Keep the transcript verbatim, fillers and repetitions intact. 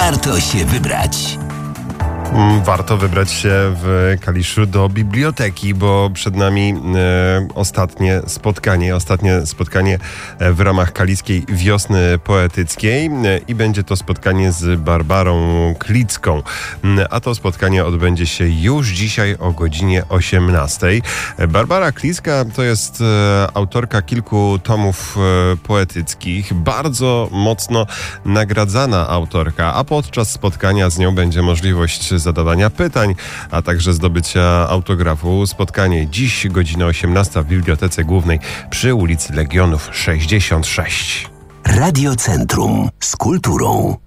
warto się wybrać. Warto wybrać się w Kaliszu do biblioteki, bo przed nami e, ostatnie spotkanie, ostatnie spotkanie w ramach Kaliskiej Wiosny Poetyckiej e, i będzie to spotkanie z Barbarą Klicką. A to spotkanie odbędzie się już dzisiaj o godzinie osiemnastej. Barbara Klicka to jest e, autorka kilku tomów e, poetyckich, bardzo mocno nagradzana autorka, a podczas spotkania z nią będzie możliwość zadawania pytań, a także zdobycia autografu. Spotkanie dziś, godzina osiemnasta w Bibliotece Głównej przy ulicy Legionów sześćdziesiąt sześć. Radio Centrum z kulturą.